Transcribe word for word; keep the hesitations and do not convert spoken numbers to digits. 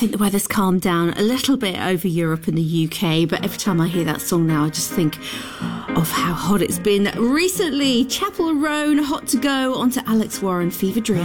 think the weather's calmed down a little bit over Europe and the U K, but every time I hear that song now, I just think of how hot it's been recently. Chapel Roan, Hot to Go, onto Alex Warren, Fever Dream.